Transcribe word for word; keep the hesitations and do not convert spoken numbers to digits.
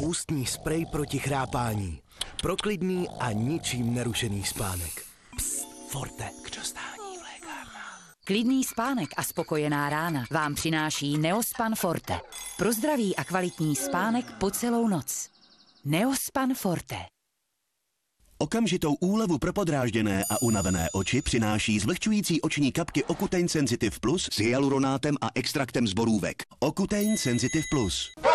Ústní sprej proti chrápání. Pro klidný a ničím nerušený spánek. Psst, Forte, k dostání v lékárnách. Klidný spánek a spokojená rána vám přináší Neospan Forte. Pro zdravý a kvalitní spánek po celou noc. Neospan Forte. Okamžitou úlevu pro podrážděné a unavené oči přináší zvlhčující oční kapky Ocutein Sensitive Plus s hyaluronátem a extraktem z borůvek. Ocutein Sensitive Plus.